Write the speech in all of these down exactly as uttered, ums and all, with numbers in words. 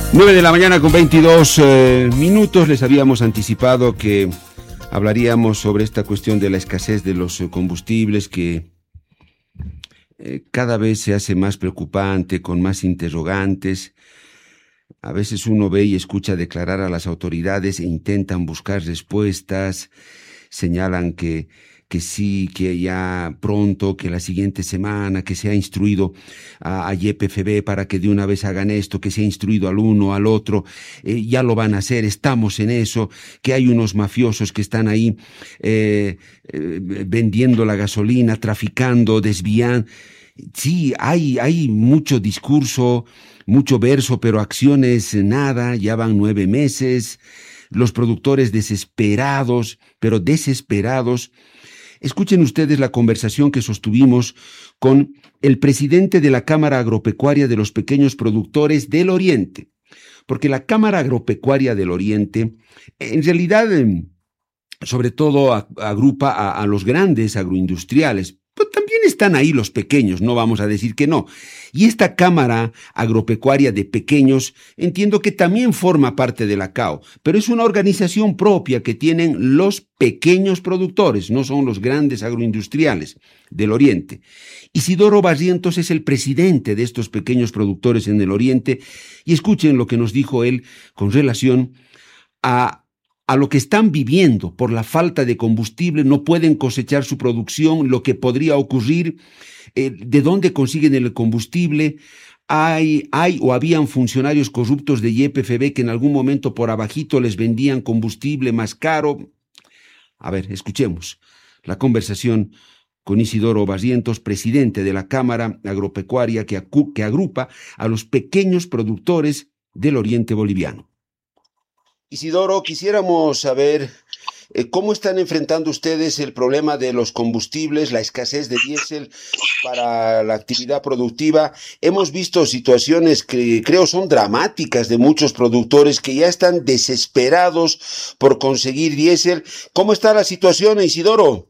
nueve de la mañana con veintidós eh, minutos. Les habíamos anticipado que hablaríamos sobre esta cuestión de la escasez de los combustibles que eh, cada vez se hace más preocupante, con más interrogantes. A veces uno ve y escucha declarar a las autoridades e intentan buscar respuestas, señalan que que sí, que ya pronto, que la siguiente semana, que se ha instruido a, a Y P F B para que de una vez hagan esto, que se ha instruido al uno, al otro, eh, ya lo van a hacer, estamos en eso, que hay unos mafiosos que están ahí eh, eh, vendiendo la gasolina, traficando, desvían. Sí, hay, hay mucho discurso, mucho verso, pero acciones nada, ya van nueve meses, los productores desesperados, pero desesperados. Escuchen ustedes la conversación que sostuvimos con el presidente de la Cámara Agropecuaria de los Pequeños Productores del Oriente, porque la Cámara Agropecuaria del Oriente, en realidad, sobre todo agrupa a, a los grandes agroindustriales, pero también están ahí los pequeños, no vamos a decir que no. Y esta Cámara Agropecuaria de Pequeños, entiendo que también forma parte de la C A O, pero es una organización propia que tienen los pequeños productores, no son los grandes agroindustriales del Oriente. Isidoro Barrientos es el presidente de estos pequeños productores en el Oriente, y escuchen lo que nos dijo él con relación a a lo que están viviendo por la falta de combustible, no pueden cosechar su producción, lo que podría ocurrir, eh, de dónde consiguen el combustible. Hay, hay o habían funcionarios corruptos de Y P F B que en algún momento por abajito les vendían combustible más caro. A ver, escuchemos la conversación con Isidoro Barrientos, presidente de la Cámara Agropecuaria que, acu- que agrupa a los pequeños productores del Oriente Boliviano. Isidoro, quisiéramos saber eh, cómo están enfrentando ustedes el problema de los combustibles, la escasez de diésel para la actividad productiva. Hemos visto situaciones que creo son dramáticas de muchos productores que ya están desesperados por conseguir diésel. ¿Cómo está la situación, Isidoro?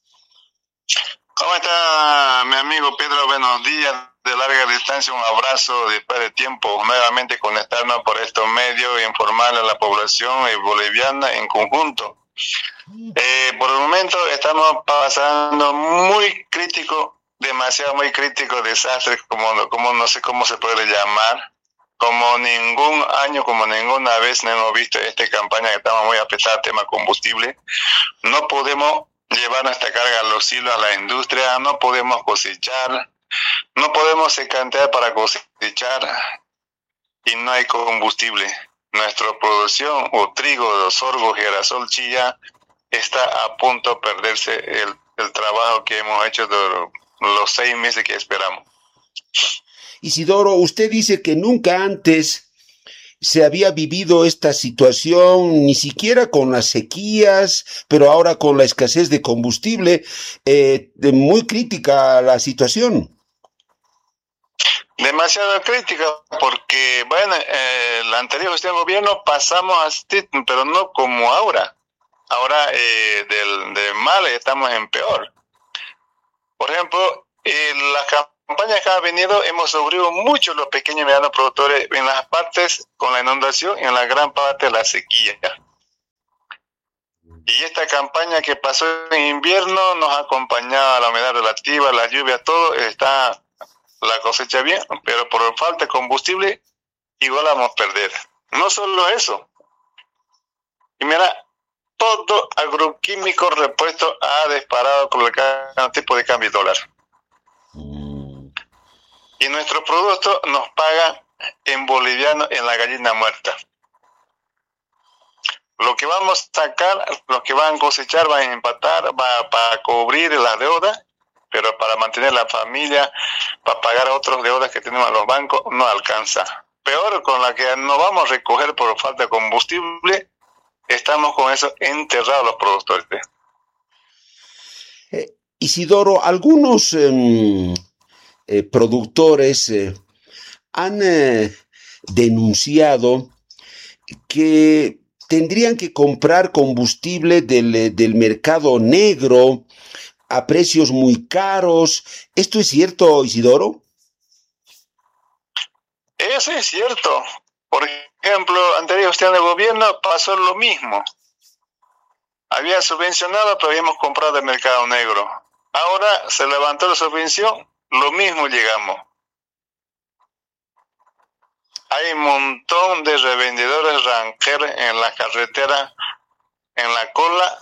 ¿Cómo está mi amigo Pedro? Buenos días. De larga distancia, un abrazo después de tiempo, nuevamente conectarnos por estos medios e informarle a la población boliviana en conjunto. Eh, por el momento estamos pasando muy crítico, demasiado muy crítico, desastre, como, como no sé cómo se puede llamar, como ningún año, como ninguna vez no hemos visto esta campaña que estamos muy afectados al tema combustible. No podemos llevar nuestra carga a los hilos, a la industria, no podemos cosechar. No podemos secantear para cosechar y no hay combustible. Nuestra producción, o trigo, sorgo, girasol, chilla, está a punto de perderse el, el trabajo que hemos hecho de los seis meses que esperamos. Isidoro, usted dice que nunca antes se había vivido esta situación, ni siquiera con las sequías, pero ahora con la escasez de combustible, eh, de muy crítica la situación. Demasiado crítica, porque, bueno, eh, la anterior gestión de gobierno pasamos así, pero no como ahora. Ahora, eh, del, de mal estamos en peor. Por ejemplo, en las campañas que han venido, hemos sufrido mucho los pequeños y medianos productores en las partes con la inundación y en la gran parte de la sequía. Y esta campaña que pasó en invierno nos ha acompañado a la humedad relativa, la lluvia, todo está... la cosecha bien, pero por falta de combustible igual vamos a perder. No solo eso. Y mira, todo agroquímico repuesto ha disparado con el tipo de cambio dólar. Y nuestro producto nos paga en boliviano en la gallina muerta. Lo que vamos a sacar, lo que van a cosechar, van a empatar, va para cubrir la deuda, pero para mantener la familia, para pagar otros deudas que tenemos a los bancos, no alcanza. Peor, con la que no vamos a recoger por falta de combustible, estamos con eso enterrados los productores. Eh, Isidoro, algunos eh, eh, productores eh, han eh, denunciado que tendrían que comprar combustible del, del mercado negro a precios muy caros. ¿Esto es cierto, Isidoro? Eso es cierto. Por ejemplo, anterior gestión de gobierno pasó lo mismo. Había subvencionado, pero habíamos comprado de mercado negro. Ahora se levantó la subvención, lo mismo llegamos. Hay un montón de revendedores ranqueros en la carretera, en la cola,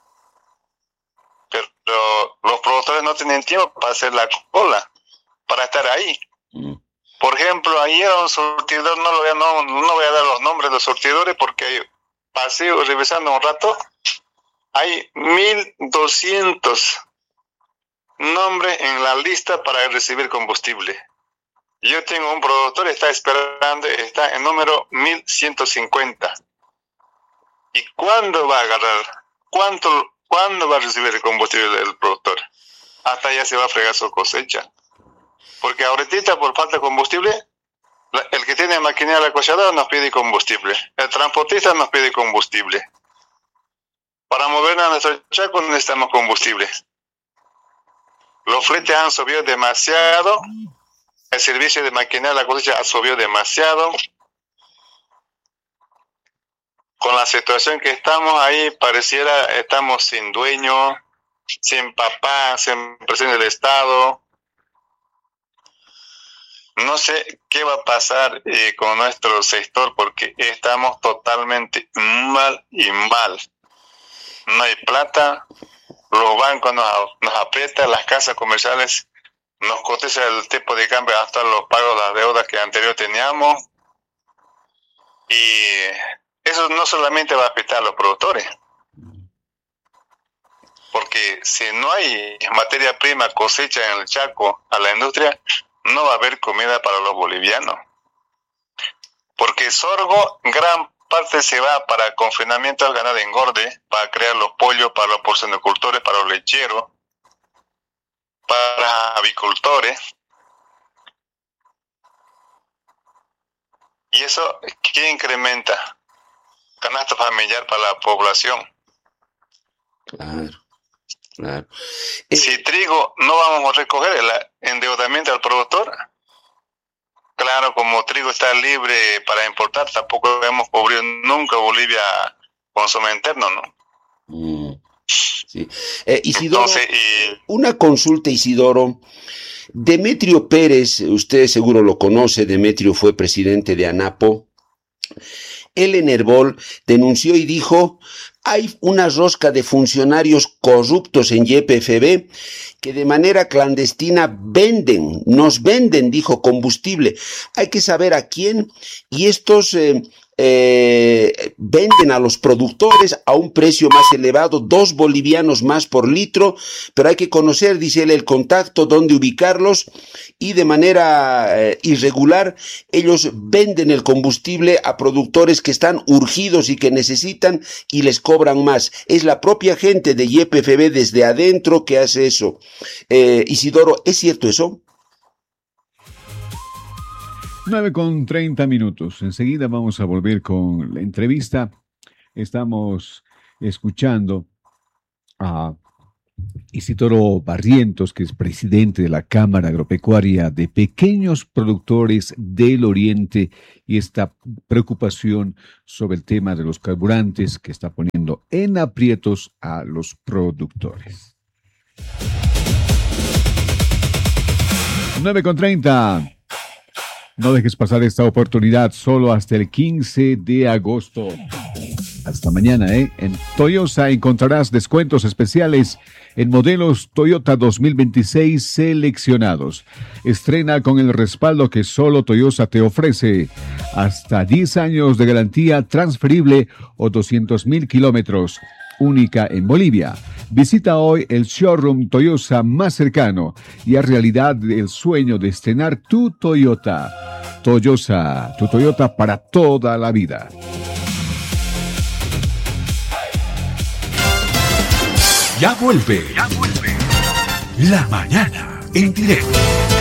pero los productores no tienen tiempo para hacer la cola, para estar ahí. Mm. Por ejemplo, ayer un surtidor, no, lo voy a, no, no voy a dar los nombres de los surtidores porque pasé revisando un rato, hay mil doscientos nombres en la lista para recibir combustible. Yo tengo un productor, está esperando, está en número mil ciento cincuenta. ¿Y cuándo va a agarrar? ¿Cuánto, ¿Cuándo va a recibir el combustible del productor? Hasta ya se va a fregar su cosecha. Porque ahorita, por falta de combustible, el que tiene maquinaria recogedora nos pide combustible. El transportista nos pide combustible. Para movernos a nuestro Chaco necesitamos combustible. Los fletes han subido demasiado. El servicio de maquinaria la cosecha ha subido demasiado. Con la situación que estamos ahí, pareciera estamos sin dueño, sin papá, sin presidente del Estado. No sé qué va a pasar eh, con nuestro sector porque estamos totalmente mal y mal. No hay plata, los bancos nos, nos aprietan, las casas comerciales nos cotiza el tipo de cambio hasta los pagos de las deudas que anterior teníamos. Y eso no solamente va a afectar a los productores, porque si no hay materia prima cosecha en el Chaco a la industria, no va a haber comida para los bolivianos. Porque sorgo, gran parte se va para confinamiento al ganado de engorde, para crear los pollos, para los porcinocultores, para los lecheros, para avicultores. Y eso, ¿qué incrementa? Canasta familiar para la población. Claro, claro. Si eh, trigo no vamos a recoger el endeudamiento al productor, claro, como trigo está libre para importar, tampoco hemos cubrido nunca Bolivia consumo interno, ¿no? Mm, sí. eh, Isidoro, Entonces, y... una consulta, Isidoro. Demetrio Pérez, usted seguro lo conoce, Demetrio fue presidente de ANAPO. Él en Herbol denunció y dijo, hay una rosca de funcionarios corruptos en Y P F B que de manera clandestina venden, nos venden, dijo, combustible. Hay que saber a quién, y estos eh, eh, venden a los productores a un precio más elevado, dos bolivianos más por litro, pero hay que conocer, dice él, el contacto, dónde ubicarlos, y de manera eh, irregular ellos venden el combustible a productores que están urgidos y que necesitan y les cobran más. Es la propia gente de Y P F B desde adentro que hace eso. Eh, Isidoro, ¿es cierto eso? nueve con treinta minutos. Enseguida vamos a volver con la entrevista. Estamos escuchando a Isidoro Barrientos, que es presidente de la Cámara Agropecuaria de Pequeños Productores del Oriente, y esta preocupación sobre el tema de los carburantes que está poniendo en aprietos a los productores. nueve con treinta. No dejes pasar esta oportunidad, solo hasta el quince de agosto. Hasta mañana, ¿eh? En Toyosa encontrarás descuentos especiales en modelos Toyota dos mil veintiséis seleccionados. Estrena con el respaldo que solo Toyosa te ofrece. Hasta diez años de garantía transferible o doscientos mil kilómetros. Única en Bolivia. Visita hoy el showroom Toyosa más cercano y haz realidad el sueño de estrenar tu Toyota. Toyosa, tu Toyota para toda la vida. Ya vuelve, ya vuelve. La mañana en directo.